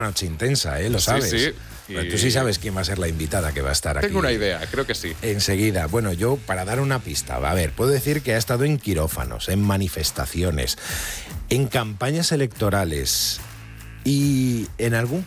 noche intensa, lo sabes. Sí. Bueno, tú sí sabes quién va a ser la invitada que va a estar aquí. Tengo una idea, creo que sí. Enseguida. Bueno, yo, para dar una pista, a ver, puedo decir que ha estado en quirófanos, en manifestaciones, en campañas electorales y en algún